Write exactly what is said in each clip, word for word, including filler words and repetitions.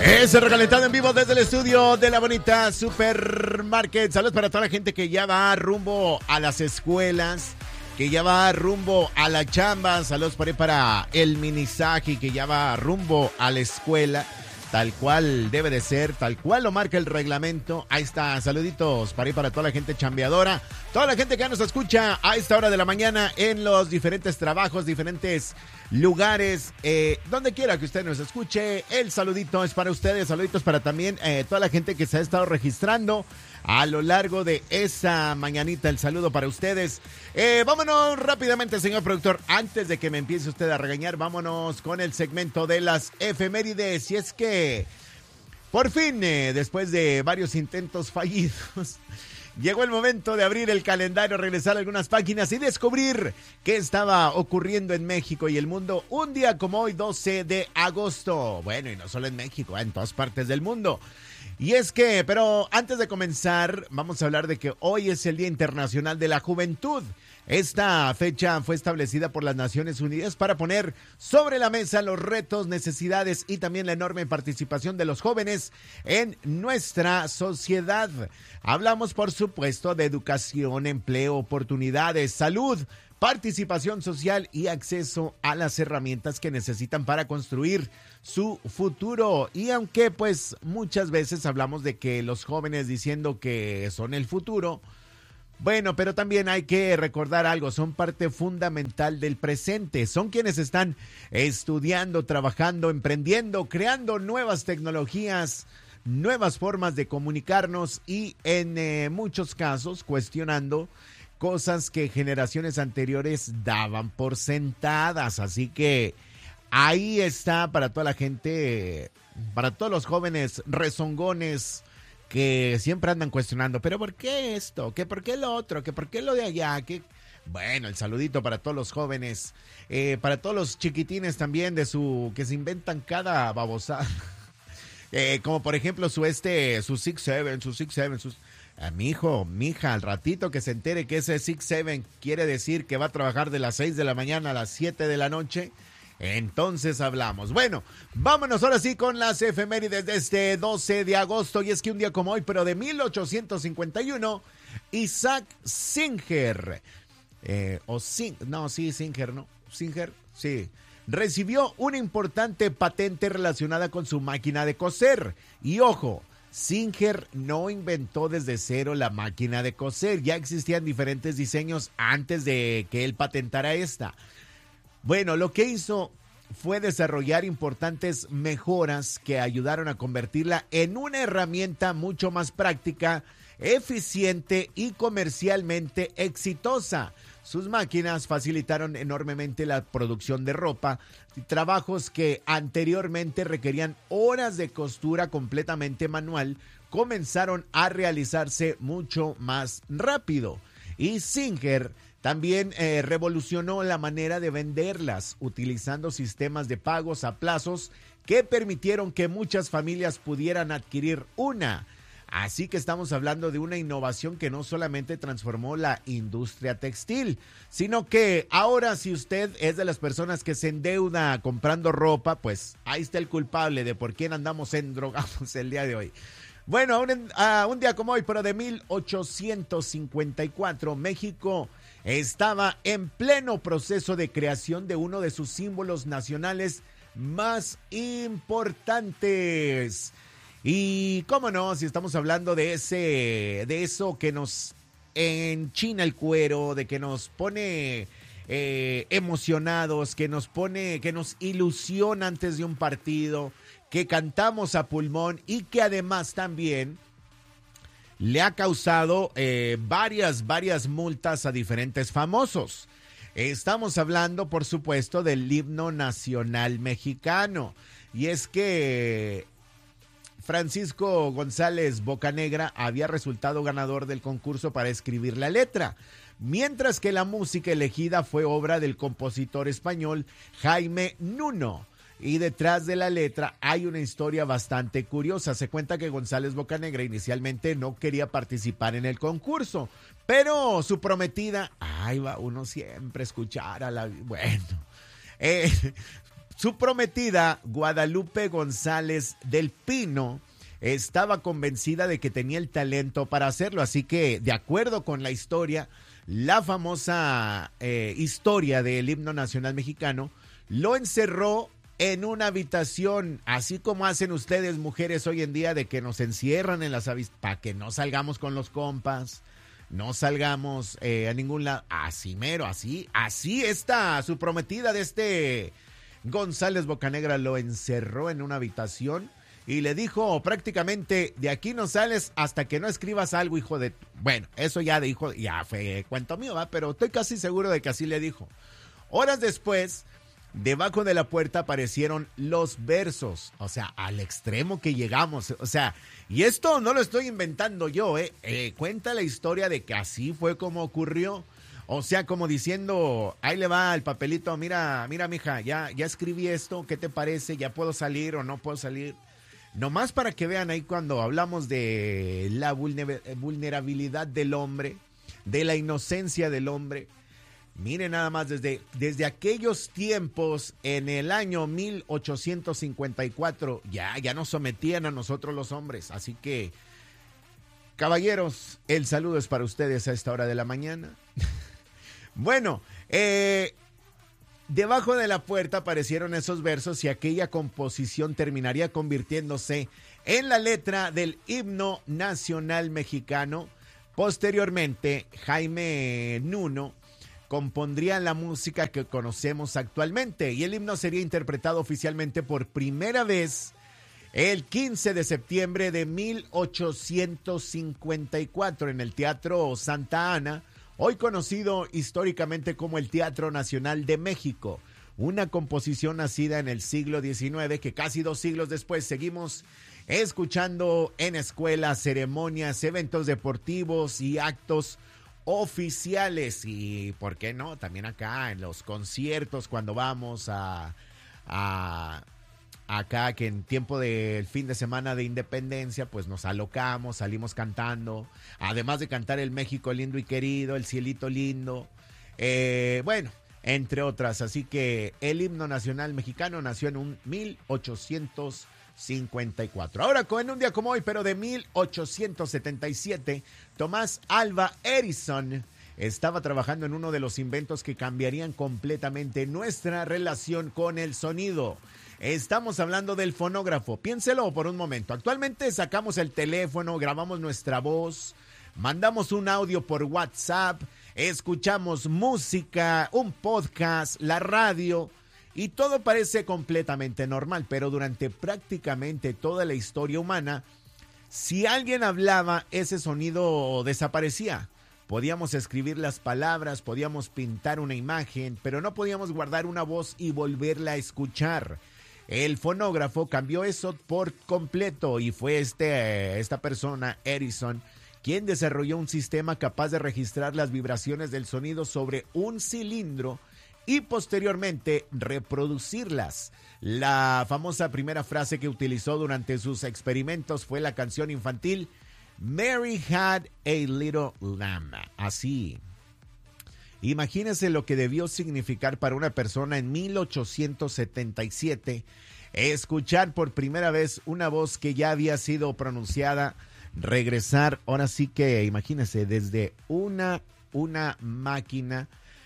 Es recalentado en vivo desde el estudio de la bonita Supermarket. Saludos para toda la gente que ya va rumbo a las escuelas, que ya va rumbo a la chamba. Saludos por ahí para el minisaje que ya va rumbo a la escuela. Tal cual debe de ser, tal cual lo marca el reglamento. Ahí está, saluditos para ir para toda la gente chambeadora, toda la gente que nos escucha a esta hora de la mañana en los diferentes trabajos, diferentes lugares, eh, donde quiera que usted nos escuche. El saludito es para ustedes, saluditos para también eh, toda la gente que se ha estado registrando a lo largo de esa mañanita. El saludo para ustedes. Eh, vámonos rápidamente, señor productor. Antes de que me empiece usted a regañar, vámonos con el segmento de las efemérides. Y es que, por fin, eh, después de varios intentos fallidos, llegó el momento de abrir el calendario, regresar a algunas páginas y descubrir qué estaba ocurriendo en México y el mundo un día como hoy, doce de agosto. Bueno, y no solo en México, en todas partes del mundo. Y es que, pero antes de comenzar, vamos a hablar de que hoy es el Día Internacional de la Juventud. Esta fecha fue establecida por las Naciones Unidas para poner sobre la mesa los retos, necesidades y también la enorme participación de los jóvenes en nuestra sociedad. Hablamos, por supuesto, de educación, empleo, oportunidades, salud, participación social y acceso a las herramientas que necesitan para construir su futuro. Y aunque pues muchas veces hablamos de que los jóvenes diciendo que son el futuro, bueno, pero también hay que recordar algo, son parte fundamental del presente, son quienes están estudiando, trabajando, emprendiendo, creando nuevas tecnologías, nuevas formas de comunicarnos y en eh, muchos casos cuestionando cosas que generaciones anteriores daban por sentadas. Así que ahí está para toda la gente, para todos los jóvenes rezongones que siempre andan cuestionando, pero ¿por qué esto? ¿Qué por qué lo otro? ¿Qué por qué lo de allá? ¿Qué? Bueno, el saludito para todos los jóvenes, eh, para todos los chiquitines también de su que se inventan cada babosada. Eh, como por ejemplo su este, su six seven, su six seven, sus... A mi hijo, mi hija, al ratito que se entere que ese six seven quiere decir que va a trabajar de las seis de la mañana a las siete de la noche, entonces hablamos. Bueno, vámonos ahora sí con las efemérides de este doce de agosto. Y es que un día como hoy, pero de mil ochocientos cincuenta y uno, Isaac Singer, eh, o Sing, no, sí, Singer, ¿no? Singer, sí. Recibió una importante patente relacionada con su máquina de coser. Y ojo, Singer no inventó desde cero la máquina de coser, ya existían diferentes diseños antes de que él patentara esta. Bueno, lo que hizo fue desarrollar importantes mejoras que ayudaron a convertirla en una herramienta mucho más práctica, eficiente y comercialmente exitosa. Sus máquinas facilitaron enormemente la producción de ropa, trabajos que anteriormente requerían horas de costura completamente manual, comenzaron a realizarse mucho más rápido. Y Singer también eh, revolucionó la manera de venderlas, utilizando sistemas de pagos a plazos que permitieron que muchas familias pudieran adquirir una. Así que estamos hablando de una innovación que no solamente transformó la industria textil, sino que ahora si usted es de las personas que se endeuda comprando ropa, pues ahí está el culpable de por quién andamos endrogados el día de hoy. Bueno, un, uh, un día como hoy, pero de mil ochocientos cincuenta y cuatro, México estaba en pleno proceso de creación de uno de sus símbolos nacionales más importantes. Y cómo no, si estamos hablando de ese, de eso que nos enchina el cuero, de que nos pone eh, emocionados, que nos pone, que nos ilusiona antes de un partido, que cantamos a pulmón y que además también le ha causado eh, varias, varias multas a diferentes famosos. Estamos hablando, por supuesto, del himno nacional mexicano. Y es que Francisco González Bocanegra había resultado ganador del concurso para escribir la letra, mientras que la música elegida fue obra del compositor español Jaime Nuno. Y detrás de la letra hay una historia bastante curiosa. Se cuenta que González Bocanegra inicialmente no quería participar en el concurso, pero su prometida, ay, va uno siempre a escuchar a la... Bueno, eh, Su prometida, Guadalupe González del Pino, estaba convencida de que tenía el talento para hacerlo, así que, de acuerdo con la historia, la famosa eh, historia del himno nacional mexicano, lo encerró en una habitación, así como hacen ustedes, mujeres, hoy en día, de que nos encierran en las habitaciones para que no salgamos con los compas, no salgamos eh, a ningún lado. Así mero, así, así está su prometida de este González Bocanegra, lo encerró en una habitación y le dijo prácticamente, de aquí no sales hasta que no escribas algo, hijo de... Bueno, eso ya dijo, ya fue cuento mío, ¿va? Pero estoy casi seguro de que así le dijo. Horas después, debajo de la puerta aparecieron los versos, o sea, al extremo que llegamos, o sea, y esto no lo estoy inventando yo, ¿eh? eh cuenta la historia de que así fue como ocurrió, o sea, como diciendo, ahí le va el papelito, mira, mira, mija, ya, ya escribí esto, ¿qué te parece? ¿Ya puedo salir o no puedo salir? Nomás para que vean ahí cuando hablamos de la vulnerabilidad del hombre, de la inocencia del hombre. Miren nada más, desde, desde aquellos tiempos, en el año mil ochocientos cincuenta y cuatro, ya, ya nos sometían a nosotros los hombres. Así que, caballeros, el saludo es para ustedes a esta hora de la mañana. Bueno, eh, debajo de la puerta aparecieron esos versos y aquella composición terminaría convirtiéndose en la letra del himno nacional mexicano. Posteriormente, Jaime Nuno compondría la música que conocemos actualmente y el himno sería interpretado oficialmente por primera vez el quince de septiembre de mil ochocientos cincuenta y cuatro en el Teatro Santa Ana, hoy conocido históricamente como el Teatro Nacional de México, una composición nacida en el siglo diecinueve que casi dos siglos después seguimos escuchando en escuelas, ceremonias, eventos deportivos y actos oficiales, y por qué no, también acá en los conciertos cuando vamos a, a acá que en tiempo del fin de semana de independencia pues nos alocamos, salimos cantando, además de cantar el México lindo y querido, el cielito lindo, eh, bueno, entre otras. Así que el himno nacional mexicano nació en un mil ochocientos cincuenta y cuatro. Ahora, en un día como hoy, pero de mil ochocientos setenta y siete, Thomas Alva Edison estaba trabajando en uno de los inventos que cambiarían completamente nuestra relación con el sonido. Estamos hablando del fonógrafo. Piénselo por un momento. Actualmente sacamos el teléfono, grabamos nuestra voz, mandamos un audio por WhatsApp, escuchamos música, un podcast, la radio, y todo parece completamente normal, pero durante prácticamente toda la historia humana, si alguien hablaba, ese sonido desaparecía. Podíamos escribir las palabras, podíamos pintar una imagen, pero no podíamos guardar una voz y volverla a escuchar. El fonógrafo cambió eso por completo y fue este, esta persona, Edison, quien desarrolló un sistema capaz de registrar las vibraciones del sonido sobre un cilindro y posteriormente reproducirlas. La famosa primera frase que utilizó durante sus experimentos fue la canción infantil Mary Had a Little Lamb. Así. Imagínense lo que debió significar para una persona en mil ochocientos setenta y siete escuchar por primera vez una voz que ya había sido pronunciada, regresar, ahora sí que imagínense, desde una, una máquina.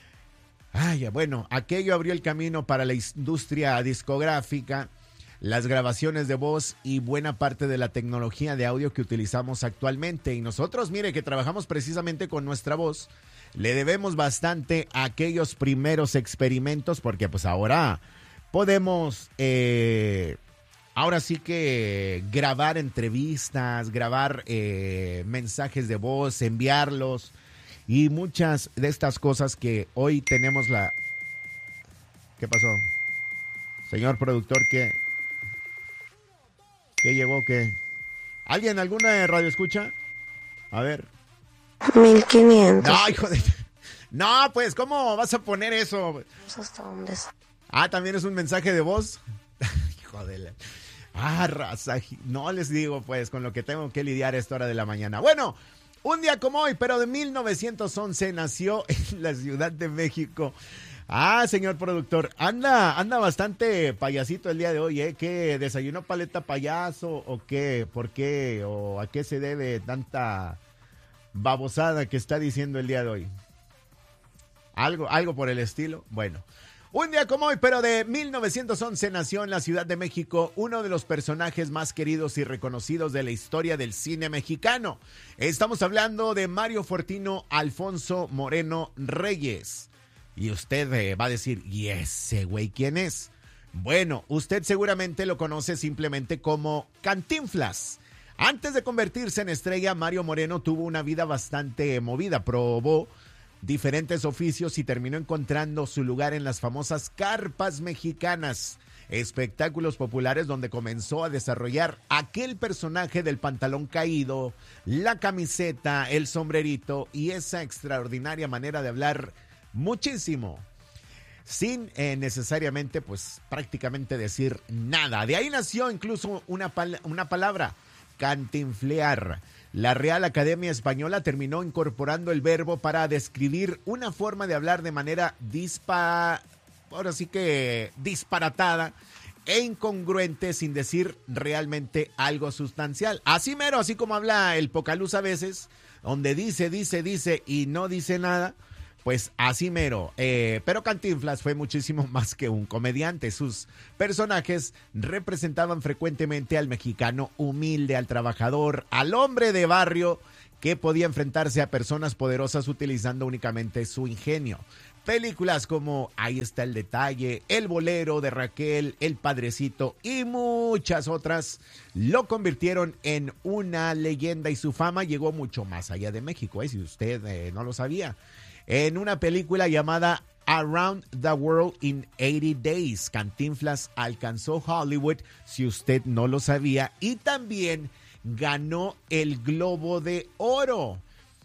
Ay, bueno, aquello abrió el camino para la industria discográfica, las grabaciones de voz y buena parte de la tecnología de audio que utilizamos actualmente. Y nosotros, mire, que trabajamos precisamente con nuestra voz, le debemos bastante a aquellos primeros experimentos, porque pues ahora podemos, eh, ahora sí que grabar entrevistas, grabar eh, mensajes de voz, enviarlos, y muchas de estas cosas que hoy tenemos la... ¿Qué pasó? Señor productor, ¿qué? ¿Qué llegó? ¿Qué? ¿Alguien, alguna radio escucha? A ver. mil quinientos. No, hijo de... No, pues, ¿cómo vas a poner eso? ¿Hasta dónde está? Ah, ¿también es un mensaje de voz? Hijo de la... Ah, raza. No les digo, pues, con lo que tengo que lidiar a esta hora de la mañana. Bueno, un día como hoy, pero de mil novecientos once, nació en la Ciudad de México Ah, señor productor, anda, anda bastante payasito el día de hoy, ¿eh? ¿Qué desayunó paleta payaso o qué? ¿Por qué? ¿O a qué se debe tanta babosada que está diciendo el día de hoy? Algo, algo por el estilo. Bueno, un día como hoy, pero de mil novecientos once, nació en la Ciudad de México uno de los personajes más queridos y reconocidos de la historia del cine mexicano. Estamos hablando de Mario Fortino Alfonso Moreno Reyes. Y usted eh, va a decir, ¿y ese güey quién es? Bueno, usted seguramente lo conoce simplemente como Cantinflas. Antes de convertirse en estrella, Mario Moreno tuvo una vida bastante movida. Probó diferentes oficios y terminó encontrando su lugar en las famosas carpas mexicanas, espectáculos populares donde comenzó a desarrollar aquel personaje del pantalón caído, la camiseta, el sombrerito y esa extraordinaria manera de hablar muchísimo, sin eh, necesariamente, pues prácticamente decir nada. De ahí nació incluso una, pal- una palabra, cantinflear. La Real Academia Española terminó incorporando el verbo para describir una forma de hablar de manera dispa, ahora sí que disparatada e incongruente, sin decir realmente algo sustancial. Así mero, así como habla el Pocaluz a veces, donde dice, dice, dice y no dice nada. Pues así mero, eh, pero Cantinflas fue muchísimo más que un comediante. Sus personajes representaban frecuentemente al mexicano humilde, al trabajador, al hombre de barrio que podía enfrentarse a personas poderosas utilizando únicamente su ingenio. Películas como Ahí está el detalle, El bolero de Raquel, El padrecito y muchas otras lo convirtieron en una leyenda y su fama llegó mucho más allá de México, ¿eh? Si usted eh, no lo sabía. En una película llamada Around the World in ochenta Days, Cantinflas alcanzó Hollywood, si usted no lo sabía, y también ganó el Globo de Oro.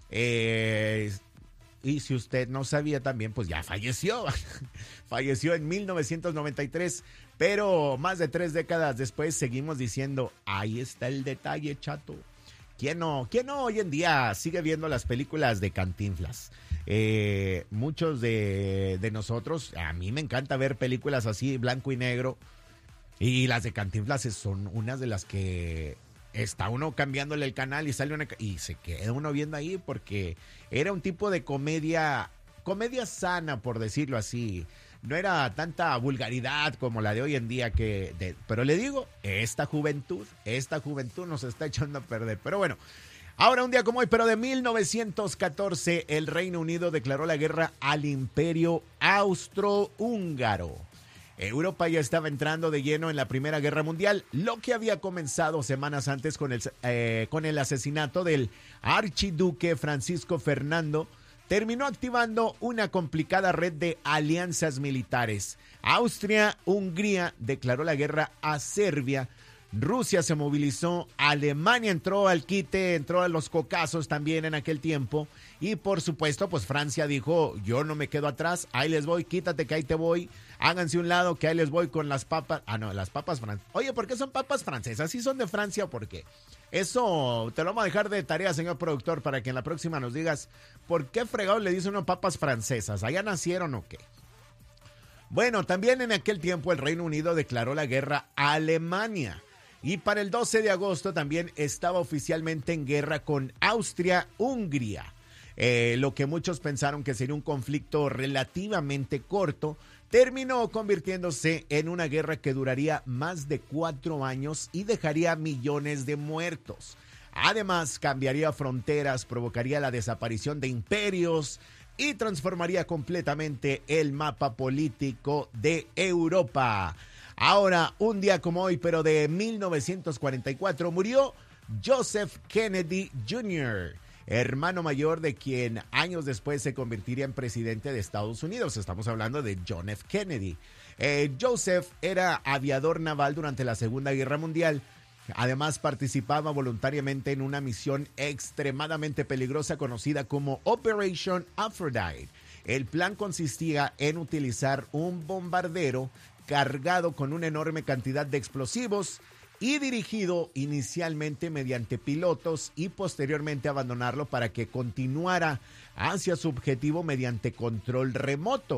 Eh, y si usted no sabía también, pues ya falleció. Falleció en mil novecientos noventa y tres, pero más de tres décadas después seguimos diciendo, ahí está el detalle, chato. ¿Quién no, quién no hoy en día sigue viendo las películas de Cantinflas? Eh, muchos de, de nosotros, a mí me encanta ver películas así, blanco y negro, y las de Cantinflas son unas de las que está uno cambiándole el canal y sale una, y se queda uno viendo ahí porque era un tipo de comedia, comedia sana, por decirlo así. No era tanta vulgaridad como la de hoy en día que, de, pero le digo, esta juventud, esta juventud nos está echando a perder. Pero bueno, ahora un día como hoy, pero de mil novecientos catorce, el Reino Unido declaró la guerra al Imperio Austrohúngaro. Europa ya estaba entrando de lleno en la Primera Guerra Mundial, lo que había comenzado semanas antes con el, eh, con el asesinato del archiduque Francisco Fernando. Terminó activando una complicada red de alianzas militares. Austria-Hungría declaró la guerra a Serbia. Rusia se movilizó, Alemania entró al quite, entró a los cocazos también en aquel tiempo. Y por supuesto, pues Francia dijo, yo no me quedo atrás, ahí les voy, quítate que ahí te voy. Háganse un lado que ahí les voy con las papas. Ah, no, las papas francesas. Oye, ¿por qué son papas francesas? ¿Sí son de Francia o por qué? Eso te lo vamos a dejar de tarea, señor productor, para que en la próxima nos digas por qué fregado le dice uno papas francesas. ¿Allá nacieron o qué? Bueno, también en aquel tiempo el Reino Unido declaró la guerra a Alemania. Y para el doce de agosto también estaba oficialmente en guerra con Austria-Hungría. Eh, lo que muchos pensaron que sería un conflicto relativamente corto, terminó convirtiéndose en una guerra que duraría más de cuatro años y dejaría millones de muertos. Además, cambiaría fronteras, provocaría la desaparición de imperios y transformaría completamente el mapa político de Europa. Ahora, un día como hoy, pero de mil novecientos cuarenta y cuatro, murió Joseph Kennedy junior, hermano mayor de quien años después se convertiría en presidente de Estados Unidos. Estamos hablando de John F. Kennedy. Eh, Joseph era aviador naval durante la Segunda Guerra Mundial. Además, participaba voluntariamente en una misión extremadamente peligrosa conocida como Operation Aphrodite. El plan consistía en utilizar un bombardero cargado con una enorme cantidad de explosivos y dirigido inicialmente mediante pilotos y posteriormente abandonarlo para que continuara hacia su objetivo mediante control remoto.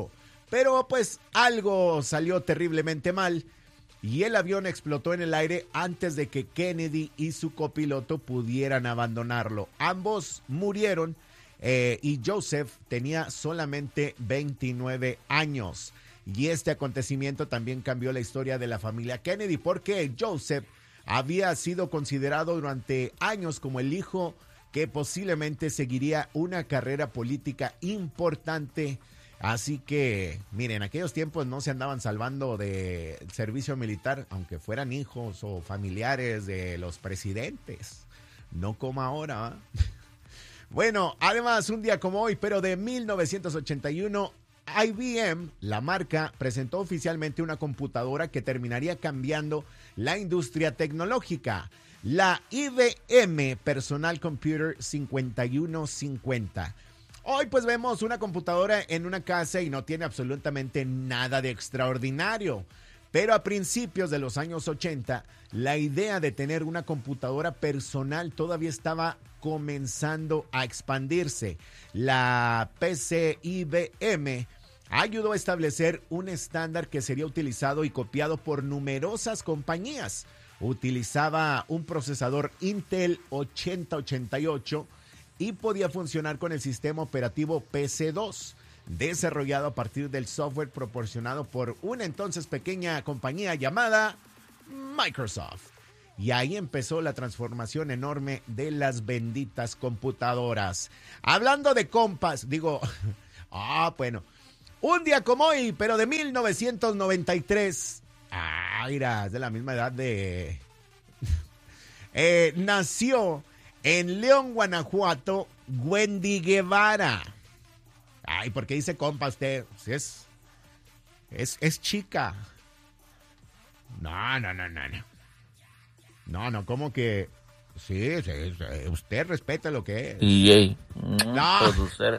Pero pues algo salió terriblemente mal y el avión explotó en el aire antes de que Kennedy y su copiloto pudieran abandonarlo. Ambos murieron eh, y Joseph tenía solamente veintinueve años. Y este acontecimiento también cambió la historia de la familia Kennedy porque Joseph había sido considerado durante años como el hijo que posiblemente seguiría una carrera política importante. Así que, miren, en aquellos tiempos no se andaban salvando del servicio militar, aunque fueran hijos o familiares de los presidentes. No como ahora. ¿eh? Bueno, además, un día como hoy, pero de mil novecientos ochenta y uno, I B M, la marca, presentó oficialmente una computadora que terminaría cambiando la industria tecnológica. La I B M Personal Computer cincuenta y uno cincuenta. Hoy pues vemos una computadora en una casa y no tiene absolutamente nada de extraordinario. Pero a principios de los años ochenta, la idea de tener una computadora personal todavía estaba comenzando a expandirse. La P C I B M ayudó a establecer un estándar que sería utilizado y copiado por numerosas compañías. Utilizaba un procesador Intel ochenta ochenta y ocho y podía funcionar con el sistema operativo P C dos, desarrollado a partir del software proporcionado por una entonces pequeña compañía llamada Microsoft. Y ahí empezó la transformación enorme de las benditas computadoras. Hablando de compas, digo, ah, bueno, un día como hoy, pero de mil novecientos noventa y tres, ah, mira, es de la misma edad de... eh, nació en León, Guanajuato, Wendy Guevara. Ay, ¿por qué dice compa usted? Es, es, es chica. No, no, no, no, no. No, no, como que... Sí, sí, sí, usted respeta lo que es. D J. No. Producer.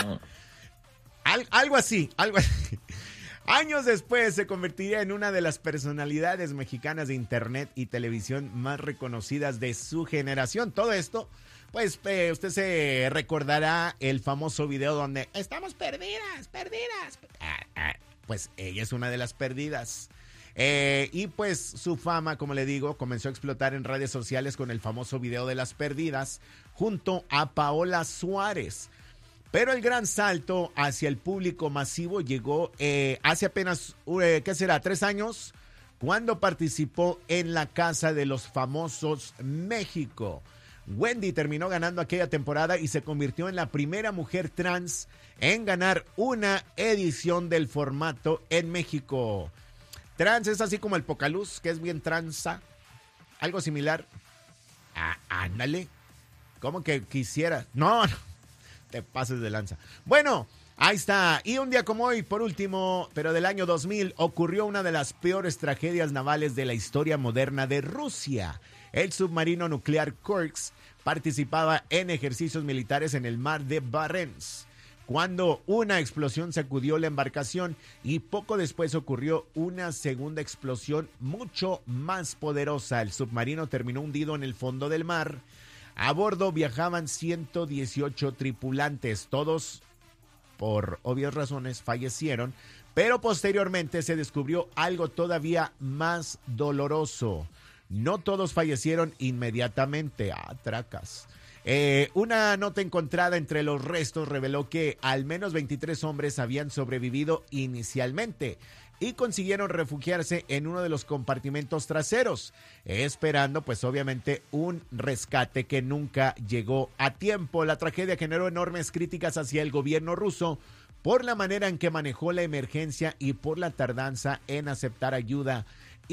Al, algo así, algo así. Años después se convertiría en una de las personalidades mexicanas de internet y televisión más reconocidas de su generación. Todo esto, pues eh, usted se recordará el famoso video donde estamos perdidas, perdidas. Ah, ah, pues ella es una de las perdidas. Eh, y pues su fama, como le digo, comenzó a explotar en redes sociales con el famoso video de las perdidas junto a Paola Suárez. Pero el gran salto hacia el público masivo llegó eh, hace apenas, eh, ¿qué será? Tres años, cuando participó en La Casa de los Famosos México. Wendy terminó ganando aquella temporada y se convirtió en la primera mujer trans en ganar una edición del formato en México. Trans es así como el Pocaluz, que es bien transa, algo similar. Ah, ándale, ¿cómo que quisiera? No, no. Te pases de lanza. Bueno, ahí está. Y un día como hoy, por último, pero del año dos mil, ocurrió una de las peores tragedias navales de la historia moderna de Rusia. El submarino nuclear Kursk participaba en ejercicios militares en el mar de Barents, cuando una explosión sacudió la embarcación y poco después ocurrió una segunda explosión mucho más poderosa. El submarino terminó hundido en el fondo del mar. A bordo viajaban ciento dieciocho tripulantes, todos por obvias razones fallecieron, pero posteriormente se descubrió algo todavía más doloroso. No todos fallecieron inmediatamente. Ah, tracas. Eh, una nota encontrada entre los restos reveló que al menos veintitrés hombres habían sobrevivido inicialmente y consiguieron refugiarse en uno de los compartimentos traseros, esperando pues obviamente un rescate que nunca llegó a tiempo. La tragedia generó enormes críticas hacia el gobierno ruso por la manera en que manejó la emergencia y por la tardanza en aceptar ayuda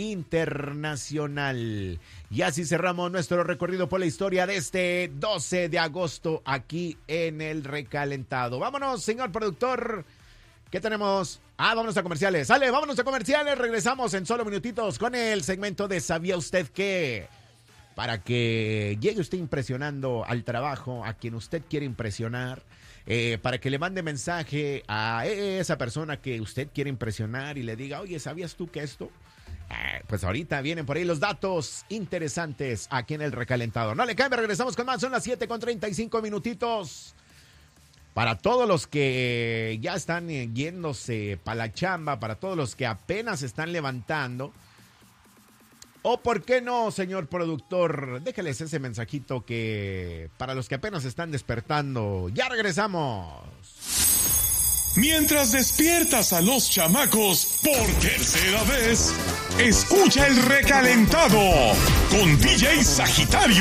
internacional. Y así cerramos nuestro recorrido por la historia de este doce de agosto aquí en El Recalentado. Vámonos, señor productor. ¿Qué tenemos? Ah, vámonos a comerciales. Sale, vámonos a comerciales. Regresamos en solo minutitos con el segmento de ¿Sabía usted qué? Para que llegue usted impresionando al trabajo, a quien usted quiere impresionar, eh, para que le mande mensaje a esa persona que usted quiere impresionar y le diga, oye, ¿sabías tú que esto? Eh, pues ahorita vienen por ahí los datos interesantes aquí en El Recalentado. No le cambie, regresamos con más. Son las siete con treinta y cinco minutitos. para todos los que ya están yéndose para la chamba, para todos los que apenas se están levantando. O por qué no, señor productor, déjales ese mensajito que para los que apenas están despertando. Ya regresamos. Mientras despiertas a los chamacos por tercera vez, escucha el recalentado con D J Sagitario.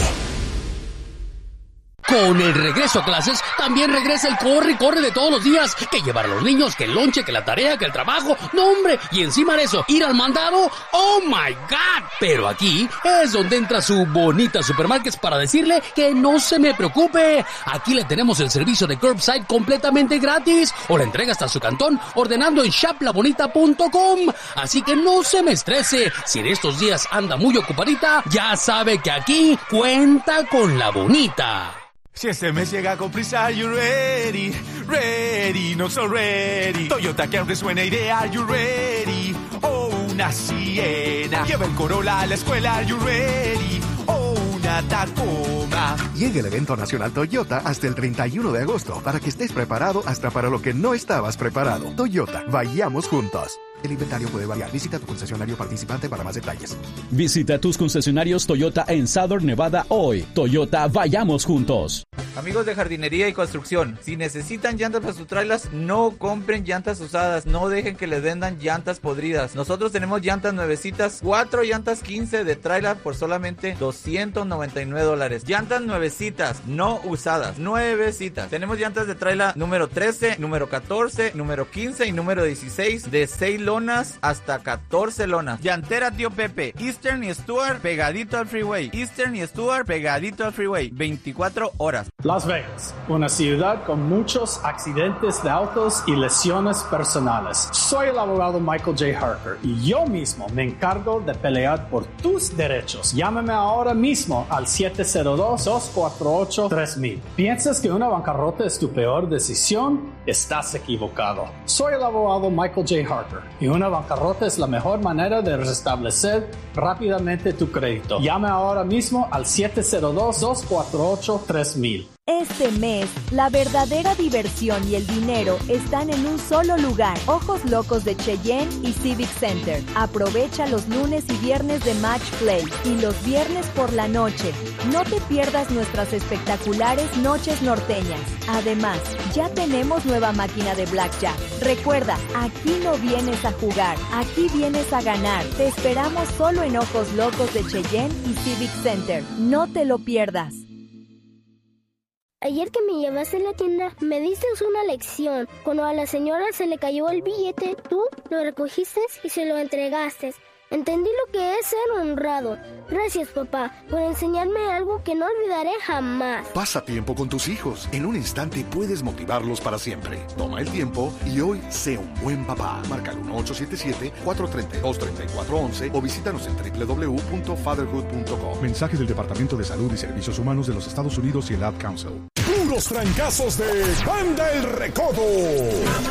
Con el regreso a clases, también regresa el corre y corre de todos los días. Que llevar a los niños, que el lonche, que la tarea, que el trabajo. ¡No, hombre! Y encima de eso, ir al mandado. ¡Oh, my God! Pero aquí es donde entra su bonita Supermarkets para decirle que no se me preocupe. Aquí le tenemos el servicio de curbside completamente gratis. O la entrega hasta su cantón ordenando en shop la bonita punto com. Así que no se me estrese. Si en estos días anda muy ocupadita, ya sabe que aquí cuenta con la bonita. Si este mes llega con prisa, are you ready? Ready, not so ready. Toyota que resuena idea, are you ready? Oh, una Siena. Lleva el Corolla a la escuela, are you ready? Oh, una Tacoma. Llega el evento nacional Toyota hasta el treinta y uno de agosto para que estés preparado hasta para lo que no estabas preparado. Toyota, vayamos juntos. El inventario puede variar. Visita tu concesionario participante para más detalles. Visita tus concesionarios Toyota en Southern Nevada hoy. Toyota, vayamos juntos. Amigos de jardinería y construcción, si necesitan llantas para sus trailers, no compren llantas usadas, no dejen que les vendan llantas podridas. Nosotros tenemos llantas nuevecitas, cuatro llantas quince de trailer por solamente doscientos noventa y nueve dólares. Llantas nuevecitas, no usadas, nuevecitas. Tenemos llantas de trailer número trece, número catorce, número quince y número dieciséis, de seis lonas hasta catorce lonas. Llantera Tío Pepe, Eastern y Stuart pegadito al freeway. Eastern y Stuart pegadito al freeway, veinticuatro horas. Las Vegas, una ciudad con muchos accidentes de autos y lesiones personales. Soy el abogado Michael J. Harker y yo mismo me encargo de pelear por tus derechos. Llámame ahora mismo al siete cero dos, dos cuatro ocho, tres mil. ¿Piensas que una bancarrota es tu peor decisión? Estás equivocado. Soy el abogado Michael J. Harker y una bancarrota es la mejor manera de restablecer rápidamente tu crédito. Llame ahora mismo al siete cero dos, dos cuatro ocho, tres mil. Este mes, la verdadera diversión y el dinero están en un solo lugar. Ojos Locos de Cheyenne y Civic Center. Aprovecha los lunes y viernes de Match Play y los viernes por la noche. No te pierdas nuestras espectaculares noches norteñas. Además, ya tenemos nueva máquina de Blackjack. Recuerda, aquí no vienes a jugar, aquí vienes a ganar. Te esperamos solo en Ojos Locos de Cheyenne y Civic Center. No te lo pierdas. Ayer que me llevaste a la tienda, me diste una lección. Cuando a la señora se le cayó el billete, tú lo recogiste y se lo entregaste. Entendí lo que es ser honrado. Gracias, papá, por enseñarme algo que no olvidaré jamás. Pasa tiempo con tus hijos. En un instante puedes motivarlos para siempre. Toma el tiempo y hoy sé un buen papá. Marca el uno ocho siete siete, cuatro tres dos, tres cuatro uno uno o visítanos en doble u doble u doble u punto fatherhood punto com. Mensaje del Departamento de Salud y Servicios Humanos de los Estados Unidos y el Ad Council. Puros trancazos de Banda El Recodo.